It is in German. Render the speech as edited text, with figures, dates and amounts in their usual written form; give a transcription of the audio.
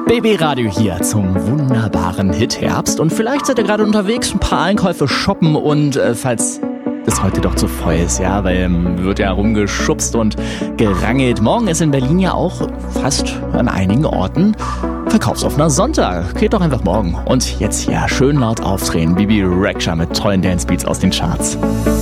BB Radio hier zum wunderbaren Hit-Herbst. Und vielleicht seid ihr gerade unterwegs, ein paar Einkäufe shoppen und falls es heute doch zu voll ist, ja, weil wird ja rumgeschubst und gerangelt. Morgen ist in Berlin ja auch fast an einigen Orten verkaufsoffener Sonntag. Geht doch einfach morgen. Und jetzt hier schön laut aufdrehen. Bibi Rexha mit tollen Dancebeats aus den Charts.